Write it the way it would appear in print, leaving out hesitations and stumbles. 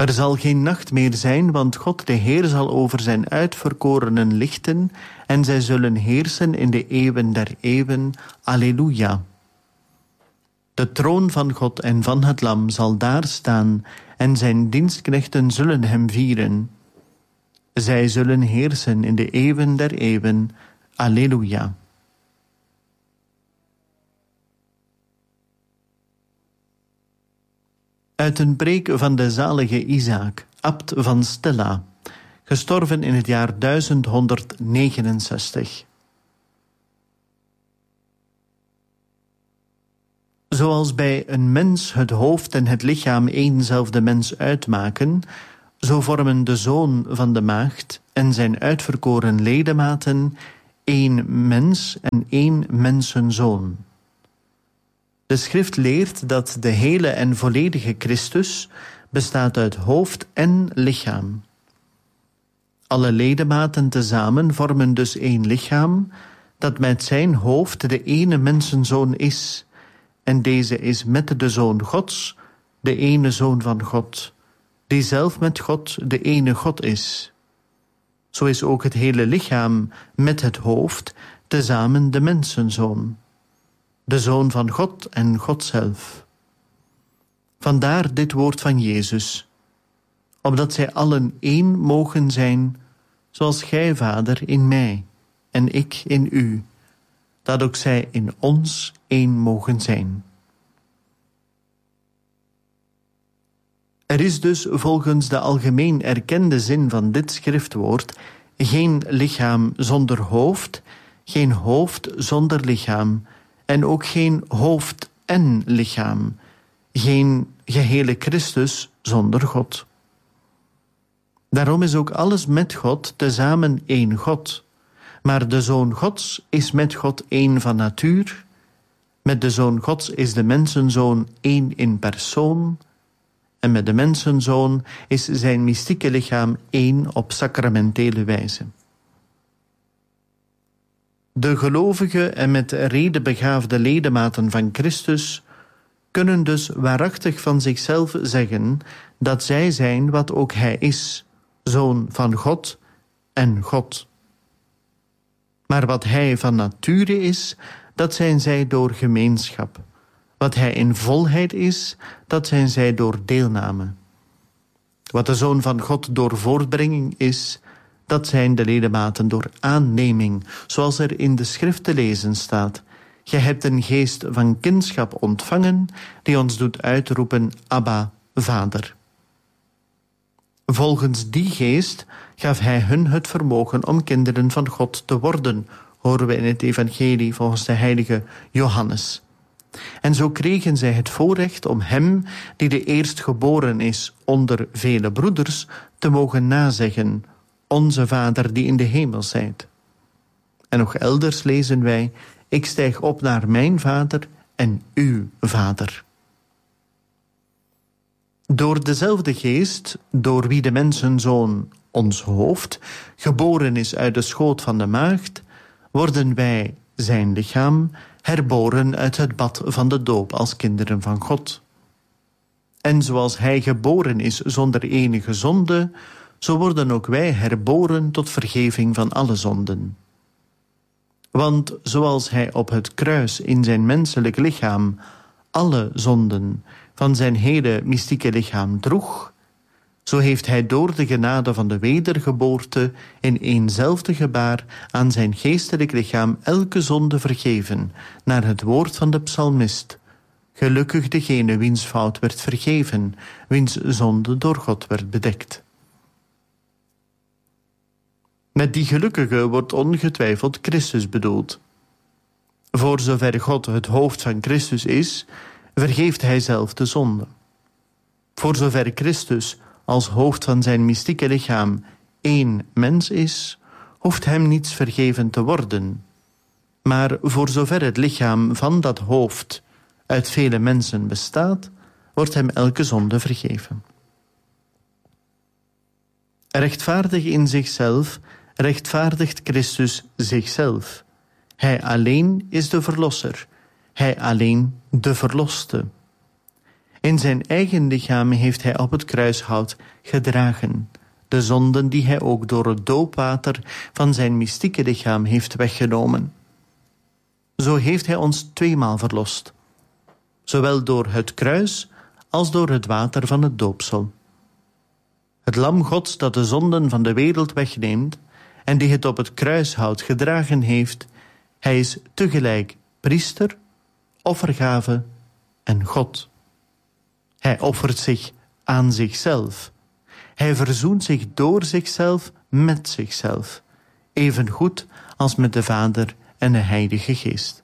Er zal geen nacht meer zijn, want God de Heer zal over zijn uitverkorenen lichten en zij zullen heersen in de eeuwen der eeuwen. Alleluia. De troon van God en van het Lam zal daar staan en zijn dienstknechten zullen hem vieren. Zij zullen heersen in de eeuwen der eeuwen. Alleluia. Uit een preek van de zalige Isaak, abt van Stella, gestorven in het jaar 1169. Zoals bij een mens het hoofd en het lichaam éénzelfde mens uitmaken, zo vormen de zoon van de maagd en zijn uitverkoren ledematen één mens en één mensenzoon. De schrift leert dat de hele en volledige Christus bestaat uit hoofd en lichaam. Alle ledematen tezamen vormen dus één lichaam, dat met zijn hoofd de ene mensenzoon is, en deze is met de Zoon Gods, de ene Zoon van God, die zelf met God de ene God is. Zo is ook het hele lichaam met het hoofd tezamen de mensenzoon, de Zoon van God en God zelf. Vandaar dit woord van Jezus, opdat zij allen één mogen zijn, zoals gij, Vader, in mij en ik in u, dat ook zij in ons één mogen zijn. Er is dus volgens de algemeen erkende zin van dit schriftwoord geen lichaam zonder hoofd, geen hoofd zonder lichaam en ook geen hoofd en lichaam, geen gehele Christus zonder God. Daarom is ook alles met God tezamen één God. Maar de Zoon Gods is met God één van natuur. Met de Zoon Gods is de mensenzoon één in persoon. En met de mensenzoon is zijn mystieke lichaam één op sacramentele wijze. De gelovige en met reden begaafde ledematen van Christus kunnen dus waarachtig van zichzelf zeggen dat zij zijn wat ook hij is, Zoon van God en God. Maar wat hij van nature is, dat zijn zij door gemeenschap. Wat hij in volheid is, dat zijn zij door deelname. Wat de Zoon van God door voortbrenging is, dat zijn de ledematen door aanneming, zoals er in de schrift te lezen staat. Gij hebt een geest van kindschap ontvangen, die ons doet uitroepen, Abba, Vader. Volgens die geest gaf hij hun het vermogen om kinderen van God te worden, horen we in het evangelie volgens de heilige Johannes. En zo kregen zij het voorrecht om hem, die de eerstgeboren is onder vele broeders, te mogen nazeggen, onze Vader die in de hemel zijt. En nog elders lezen wij, ik stijg op naar mijn Vader en uw Vader. Door dezelfde geest, door wie de mensenzoon, ons hoofd, geboren is uit de schoot van de maagd, worden wij, zijn lichaam, herboren uit het bad van de doop als kinderen van God. En zoals hij geboren is zonder enige zonde, zo worden ook wij herboren tot vergeving van alle zonden. Want zoals hij op het kruis in zijn menselijk lichaam alle zonden van zijn hele mystieke lichaam droeg, zo heeft hij door de genade van de wedergeboorte in eenzelfde gebaar aan zijn geestelijk lichaam elke zonde vergeven, naar het woord van de psalmist. Gelukkig degene wiens fout werd vergeven, wiens zonde door God werd bedekt. Met die gelukkige wordt ongetwijfeld Christus bedoeld. Voor zover God het hoofd van Christus is, vergeeft hij zelf de zonde. Voor zover Christus als hoofd van zijn mystieke lichaam één mens is, hoeft hem niets vergeven te worden. Maar voor zover het lichaam van dat hoofd uit vele mensen bestaat, wordt hem elke zonde vergeven. Rechtvaardig in zichzelf rechtvaardigt Christus zichzelf. Hij alleen is de verlosser, hij alleen de verloste. In zijn eigen lichaam heeft hij op het kruishout gedragen, de zonden die hij ook door het doopwater van zijn mystieke lichaam heeft weggenomen. Zo heeft hij ons tweemaal verlost, zowel door het kruis als door het water van het doopsel. Het lam Gods dat de zonden van de wereld wegneemt en die het op het kruishout gedragen heeft, hij is tegelijk priester, offergave en God. Hij offert zich aan zichzelf. Hij verzoent zich door zichzelf met zichzelf, evengoed als met de Vader en de Heilige Geest.